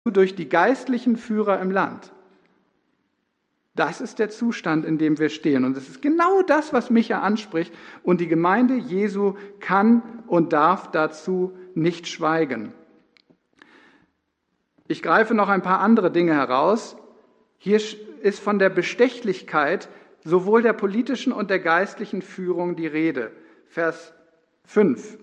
durch die geistlichen Führer im Land. Das ist der Zustand, in dem wir stehen. Und es ist genau das, was Micha anspricht. Und die Gemeinde Jesu kann und darf dazu nicht schweigen. Ich greife noch ein paar andere Dinge heraus. Hier ist von der Bestechlichkeit sowohl der politischen und der geistlichen Führung die Rede. Vers 5.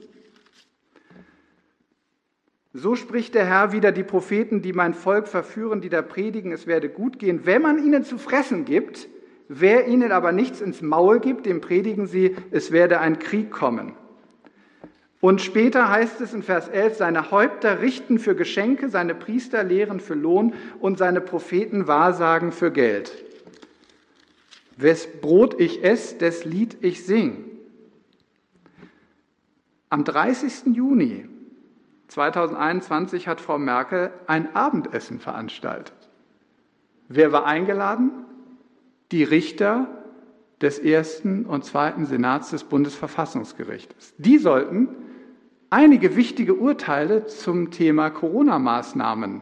So spricht der Herr wieder: Die Propheten, die mein Volk verführen, die da predigen, es werde gut gehen, wenn man ihnen zu fressen gibt. Wer ihnen aber nichts ins Maul gibt, dem predigen sie, es werde ein Krieg kommen. Und später heißt es in Vers 11, seine Häupter richten für Geschenke, seine Priester lehren für Lohn und seine Propheten wahrsagen für Geld. Wes Brot ich ess, des Lied ich sing. Am 30. Juni 2021 hat Frau Merkel ein Abendessen veranstaltet. Wer war eingeladen? Die Richter des 1. und 2. Senats des Bundesverfassungsgerichtes. Die sollten einige wichtige Urteile zum Thema Corona-Maßnahmen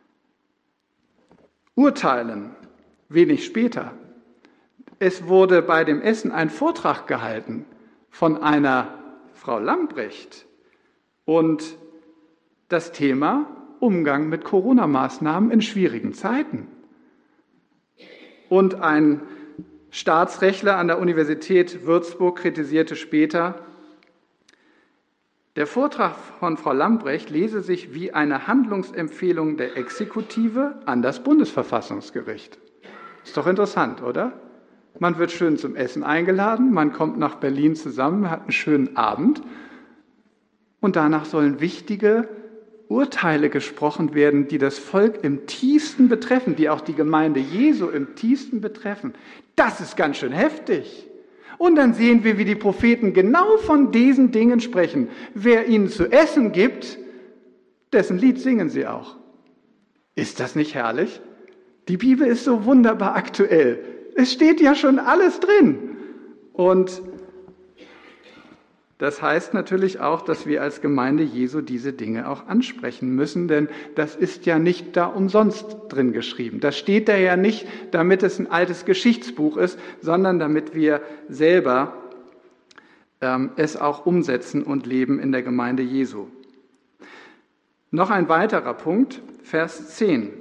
urteilen. Wenig später. Es wurde bei dem Essen ein Vortrag gehalten von einer Frau Lambrecht und das Thema Umgang mit Corona-Maßnahmen in schwierigen Zeiten. Und ein Staatsrechtler an der Universität Würzburg kritisierte später, der Vortrag von Frau Lambrecht lese sich wie eine Handlungsempfehlung der Exekutive an das Bundesverfassungsgericht. Ist doch interessant, oder? Man wird schön zum Essen eingeladen, man kommt nach Berlin zusammen, hat einen schönen Abend und danach sollen wichtige Urteile gesprochen werden, die das Volk im tiefsten betreffen, die auch die Gemeinde Jesu im tiefsten betreffen. Das ist ganz schön heftig. Und dann sehen wir, wie die Propheten genau von diesen Dingen sprechen. Wer ihnen zu essen gibt, dessen Lied singen sie auch. Ist das nicht herrlich? Die Bibel ist so wunderbar aktuell. Es steht ja schon alles drin. Und das heißt natürlich auch, dass wir als Gemeinde Jesu diese Dinge auch ansprechen müssen, denn das ist ja nicht da umsonst drin geschrieben. Das steht da ja nicht, damit es ein altes Geschichtsbuch ist, sondern damit wir selber es auch umsetzen und leben in der Gemeinde Jesu. Noch ein weiterer Punkt, Vers 10.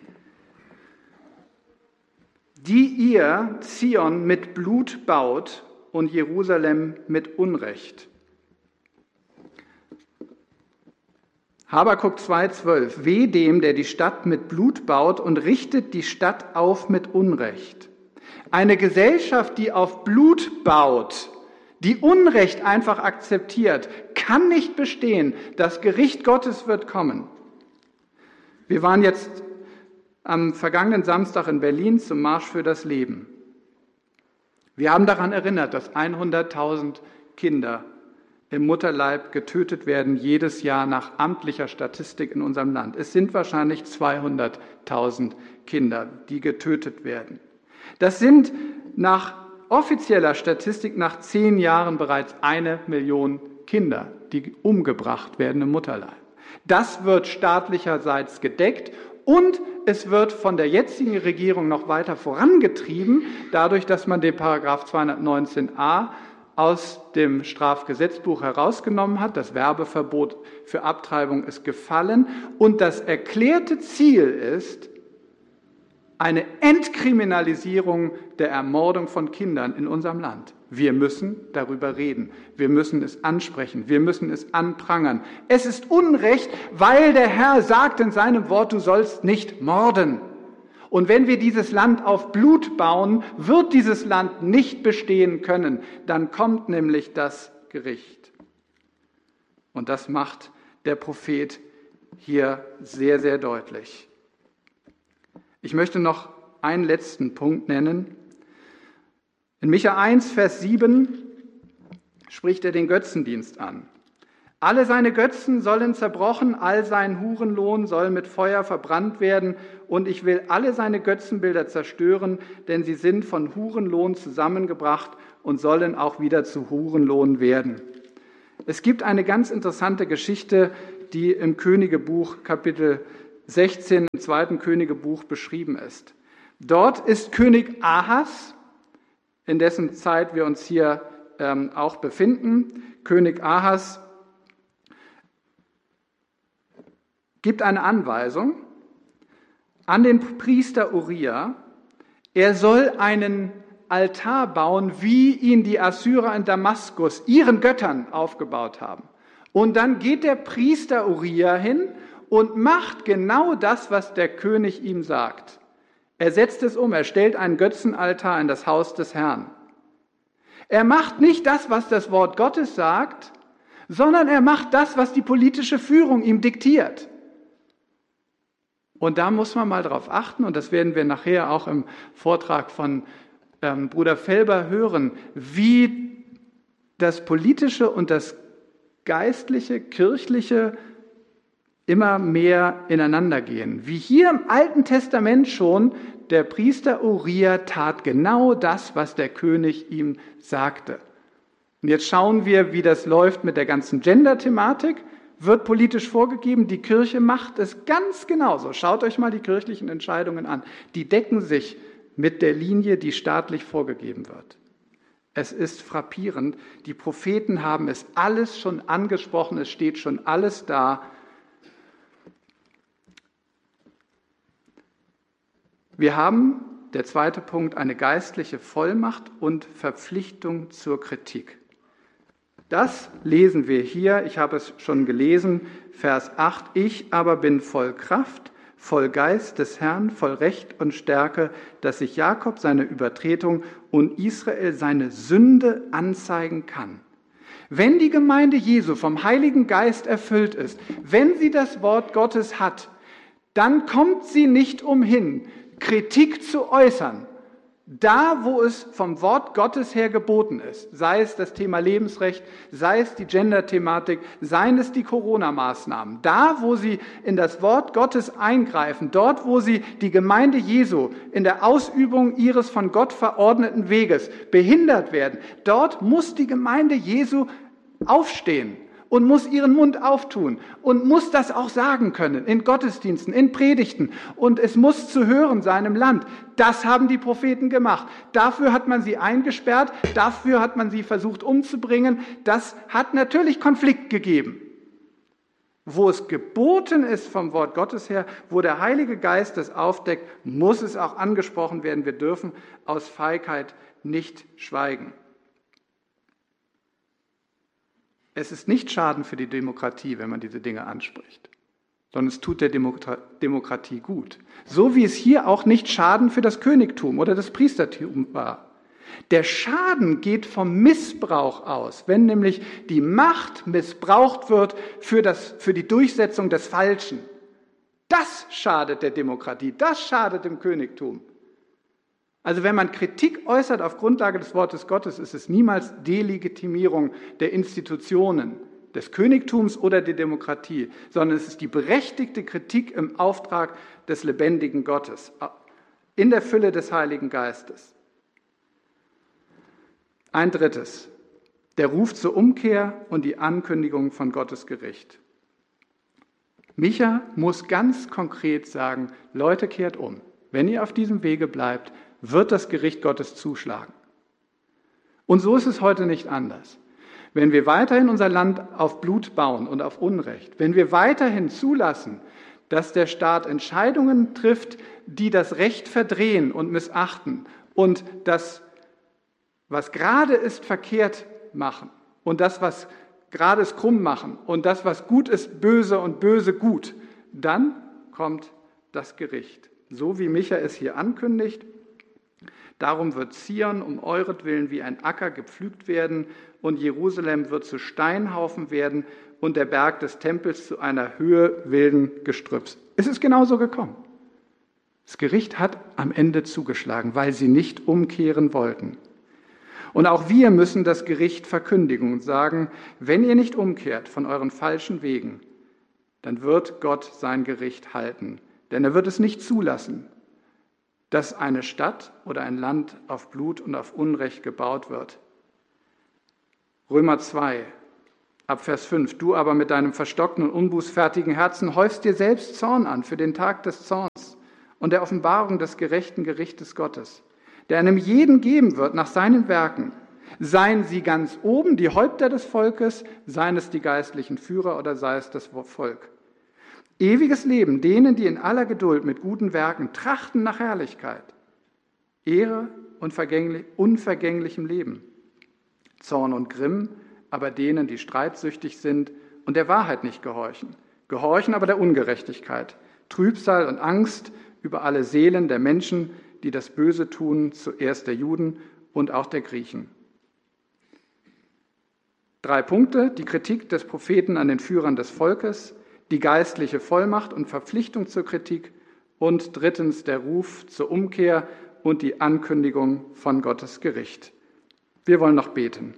Die ihr Zion mit Blut baut und Jerusalem mit Unrecht. Habakuk 2,12. Weh dem, der die Stadt mit Blut baut und richtet die Stadt auf mit Unrecht. Eine Gesellschaft, die auf Blut baut, die Unrecht einfach akzeptiert, kann nicht bestehen. Das Gericht Gottes wird kommen. Wir waren jetzt am vergangenen Samstag in Berlin zum Marsch für das Leben. Wir haben daran erinnert, dass 100.000 Kinder im Mutterleib getötet werden, jedes Jahr nach amtlicher Statistik in unserem Land. Es sind wahrscheinlich 200.000 Kinder, die getötet werden. Das sind nach offizieller Statistik nach 10 Jahren bereits 1 Million Kinder, die umgebracht werden im Mutterleib. Das wird staatlicherseits gedeckt und es wird von der jetzigen Regierung noch weiter vorangetrieben, dadurch, dass man den Paragraph 219a aus dem Strafgesetzbuch herausgenommen hat. Das Werbeverbot für Abtreibung ist gefallen. Und das erklärte Ziel ist eine Entkriminalisierung der Ermordung von Kindern in unserem Land. Wir müssen darüber reden. Wir müssen es ansprechen. Wir müssen es anprangern. Es ist Unrecht, weil der Herr sagt in seinem Wort, du sollst nicht morden. Und wenn wir dieses Land auf Blut bauen, wird dieses Land nicht bestehen können. Dann kommt nämlich das Gericht. Und das macht der Prophet hier sehr, sehr deutlich. Ich möchte noch einen letzten Punkt nennen. In Micha 1, Vers 7 spricht er den Götzendienst an. Alle seine Götzen sollen zerbrochen, all sein Hurenlohn soll mit Feuer verbrannt werden und ich will alle seine Götzenbilder zerstören, denn sie sind von Hurenlohn zusammengebracht und sollen auch wieder zu Hurenlohn werden. Es gibt eine ganz interessante Geschichte, die im Königebuch Kapitel 16 im 2. Königebuch beschrieben ist. Dort ist König Ahas, in dessen Zeit wir uns hier auch befinden. König Ahas gibt eine Anweisung an den Priester Uria, er soll einen Altar bauen, wie ihn die Assyrer in Damaskus ihren Göttern aufgebaut haben. Und dann geht der Priester Uria hin und macht genau das, was der König ihm sagt. Er setzt es um, er stellt einen Götzenaltar in das Haus des Herrn. Er macht nicht das, was das Wort Gottes sagt, sondern er macht das, was die politische Führung ihm diktiert. Und da muss man mal drauf achten, und das werden wir nachher auch im Vortrag von Bruder Felber hören, wie das Politische und das Geistliche, Kirchliche immer mehr ineinander gehen. Wie hier im Alten Testament schon, der Priester Uria tat genau das, was der König ihm sagte. Und jetzt schauen wir, wie das läuft mit der ganzen Gender-Thematik. Wird politisch vorgegeben, die Kirche macht es ganz genauso. Schaut euch mal die kirchlichen Entscheidungen an. Die decken sich mit der Linie, die staatlich vorgegeben wird. Es ist frappierend. Die Propheten haben es alles schon angesprochen, es steht schon alles da. Wir haben, der zweite Punkt, eine geistliche Vollmacht und Verpflichtung zur Kritik. Das lesen wir hier, ich habe es schon gelesen, Vers 8. Ich aber bin voll Kraft, voll Geist des Herrn, voll Recht und Stärke, dass ich Jakob seine Übertretung und Israel seine Sünde anzeigen kann. Wenn die Gemeinde Jesu vom Heiligen Geist erfüllt ist, wenn sie das Wort Gottes hat, dann kommt sie nicht umhin, Kritik zu äußern. Da, wo es vom Wort Gottes her geboten ist, sei es das Thema Lebensrecht, sei es die Gender-Thematik, seien es die Corona-Maßnahmen, da, wo sie in das Wort Gottes eingreifen, dort, wo sie die Gemeinde Jesu in der Ausübung ihres von Gott verordneten Weges behindert werden, dort muss die Gemeinde Jesu aufstehen und muss ihren Mund auftun und muss das auch sagen können in Gottesdiensten, in Predigten. Und es muss zu hören sein im Land. Das haben die Propheten gemacht. Dafür hat man sie eingesperrt, dafür hat man sie versucht umzubringen. Das hat natürlich Konflikt gegeben. Wo es geboten ist vom Wort Gottes her, wo der Heilige Geist das aufdeckt, muss es auch angesprochen werden. Wir dürfen aus Feigheit nicht schweigen. Es ist nicht Schaden für die Demokratie, wenn man diese Dinge anspricht, sondern es tut der Demokratie gut. So wie es hier auch nicht Schaden für das Königtum oder das Priestertum war. Der Schaden geht vom Missbrauch aus, wenn nämlich die Macht missbraucht wird für die Durchsetzung des Falschen. Das schadet der Demokratie, das schadet dem Königtum. Also wenn man Kritik äußert auf Grundlage des Wortes Gottes, ist es niemals Delegitimierung der Institutionen, des Königtums oder der Demokratie, sondern es ist die berechtigte Kritik im Auftrag des lebendigen Gottes, in der Fülle des Heiligen Geistes. Ein drittes, der Ruf zur Umkehr und die Ankündigung von Gottes Gericht. Micha muss ganz konkret sagen, Leute, kehrt um. Wenn ihr auf diesem Wege bleibt, wird das Gericht Gottes zuschlagen. Und so ist es heute nicht anders. Wenn wir weiterhin unser Land auf Blut bauen und auf Unrecht, wenn wir weiterhin zulassen, dass der Staat Entscheidungen trifft, die das Recht verdrehen und missachten und das, was gerade ist, verkehrt machen und das, was gerade ist, krumm machen und das, was gut ist, böse und böse gut, dann kommt das Gericht. So wie Micha es hier ankündigt. Darum wird Zion um euretwillen wie ein Acker gepflügt werden und Jerusalem wird zu Steinhaufen werden und der Berg des Tempels zu einer Höhe wilden Gestrüpps. Es ist genauso gekommen. Das Gericht hat am Ende zugeschlagen, weil sie nicht umkehren wollten. Und auch wir müssen das Gericht verkündigen und sagen, wenn ihr nicht umkehrt von euren falschen Wegen, dann wird Gott sein Gericht halten. Denn er wird es nicht zulassen, dass eine Stadt oder ein Land auf Blut und auf Unrecht gebaut wird. Römer 2, Ab Vers 5, du aber mit deinem verstockten und unbußfertigen Herzen häufst dir selbst Zorn an für den Tag des Zorns und der Offenbarung des gerechten Gerichtes Gottes, der einem jeden geben wird nach seinen Werken. Seien sie ganz oben, die Häupter des Volkes, seien es die geistlichen Führer oder sei es das Volk. Ewiges Leben denen, die in aller Geduld mit guten Werken trachten nach Herrlichkeit, Ehre und unvergänglichem Leben. Zorn und Grimm aber denen, die streitsüchtig sind und der Wahrheit nicht gehorchen. Gehorchen aber der Ungerechtigkeit. Trübsal und Angst über alle Seelen der Menschen, die das Böse tun, zuerst der Juden und auch der Griechen. 3 Punkte: die Kritik des Propheten an den Führern des Volkes, die geistliche Vollmacht und Verpflichtung zur Kritik und 3. der Ruf zur Umkehr und die Ankündigung von Gottes Gericht. Wir wollen noch beten.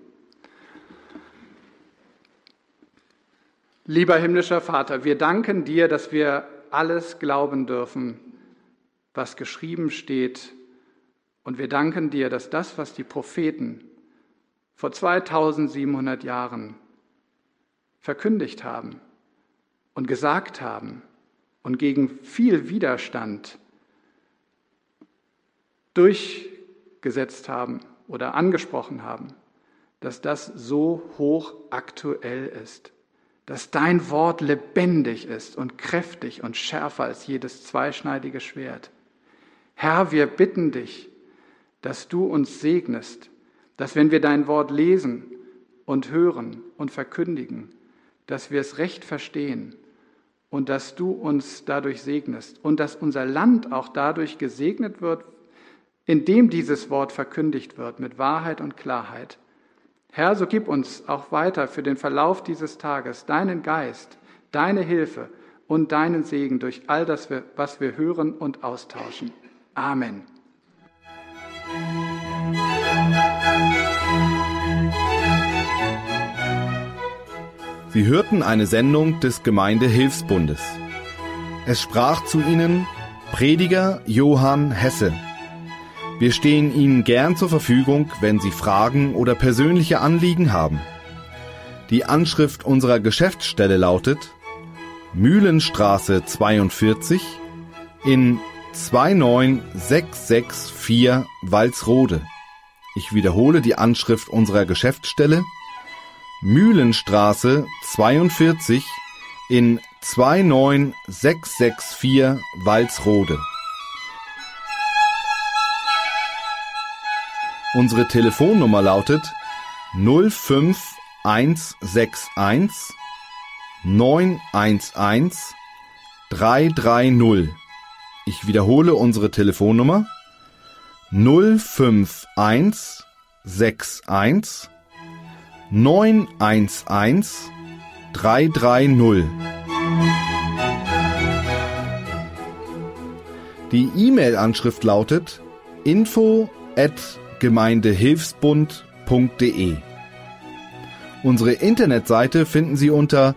Lieber himmlischer Vater, wir danken dir, dass wir alles glauben dürfen, was geschrieben steht. Und wir danken dir, dass das, was die Propheten vor 2700 Jahren verkündigt haben und gesagt haben und gegen viel Widerstand durchgesetzt haben oder angesprochen haben, dass das so hoch aktuell ist. Dass dein Wort lebendig ist und kräftig und schärfer als jedes zweischneidige Schwert. Herr, wir bitten dich, dass du uns segnest, dass wenn wir dein Wort lesen und hören und verkündigen, dass wir es recht verstehen und dass du uns dadurch segnest und dass unser Land auch dadurch gesegnet wird, indem dieses Wort verkündigt wird mit Wahrheit und Klarheit. Herr, so gib uns auch weiter für den Verlauf dieses Tages deinen Geist, deine Hilfe und deinen Segen durch all das, was wir hören und austauschen. Amen. Sie hörten eine Sendung des Gemeindehilfsbundes. Es sprach zu Ihnen Prediger Johann Hesse. Wir stehen Ihnen gern zur Verfügung, wenn Sie Fragen oder persönliche Anliegen haben. Die Anschrift unserer Geschäftsstelle lautet Mühlenstraße 42 in 29664 Walsrode. Ich wiederhole die Anschrift unserer Geschäftsstelle Mühlenstraße 42 in 29664 Walsrode. Unsere Telefonnummer lautet 05161 911 330. Ich wiederhole unsere Telefonnummer 05161 911 330. Die E-Mail-Anschrift lautet info@gemeindehilfsbund.de. Unsere Internetseite finden Sie unter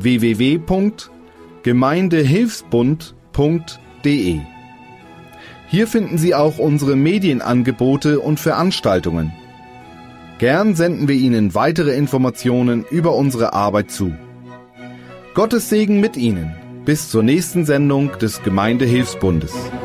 www.gemeindehilfsbund.de. Hier finden Sie auch unsere Medienangebote und Veranstaltungen. Gern senden wir Ihnen weitere Informationen über unsere Arbeit zu. Gottes Segen mit Ihnen. Bis zur nächsten Sendung des Gemeindehilfsbundes.